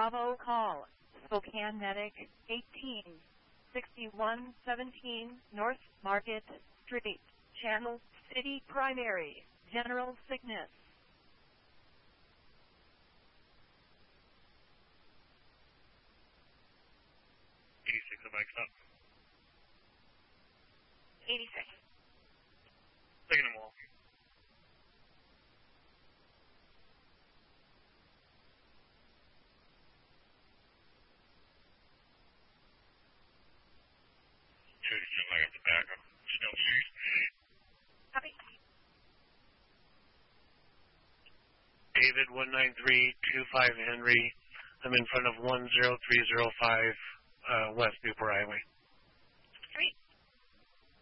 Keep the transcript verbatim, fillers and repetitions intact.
Bravo call, Spokane Medic, eighteen sixty-one seventeen North Market Street, Channel City Primary, General Sickness. eighty-six, the mic's up. eighty-six. Taking them all. I got the backup. Still used. Copy. David, one nine three two five Henry. I'm in front of one zero three zero five uh, West Newport Highway.